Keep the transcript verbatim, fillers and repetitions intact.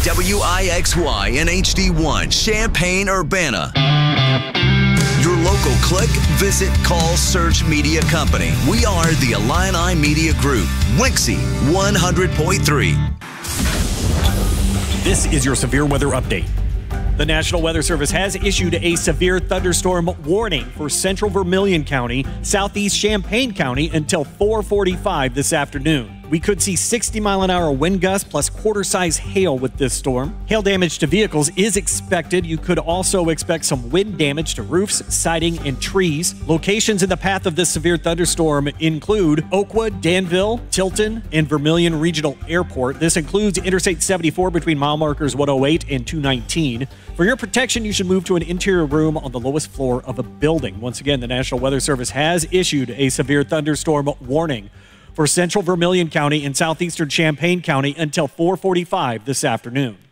W I X Y and H D one, Champaign-Urbana. Your local click, visit, call, search media company. We are the Illini Media Group. Wixie one hundred point three. This is your severe weather update. The National Weather Service has issued a severe thunderstorm warning for central Vermilion County, southeast Champaign County until four forty-five this afternoon. We could see sixty mile an hour wind gusts plus quarter-size hail with this storm. Hail damage to vehicles is expected. You could also expect some wind damage to roofs, siding, and trees. Locations in the path of this severe thunderstorm include Oakwood, Danville, Tilton, and Vermilion Regional Airport. This includes Interstate seventy-four between mile markers one oh eight and two nineteen. For your protection, you should move to an interior room on the lowest floor of a building. Once again, the National Weather Service has issued a severe thunderstorm warning for central Vermilion County and southeastern Champaign County until four forty-five this afternoon.